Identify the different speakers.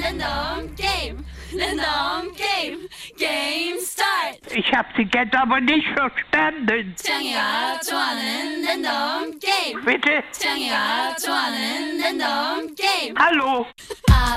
Speaker 1: 랜덤 게임, 랜덤 게임, 게임 스타트.
Speaker 2: Ich habe Sie jetzt aber nicht verstanden.
Speaker 1: 창이가 좋아하는 랜덤 게임.
Speaker 2: Bitte?
Speaker 1: 창이가 좋아하는 랜덤 게임.
Speaker 2: Hallo?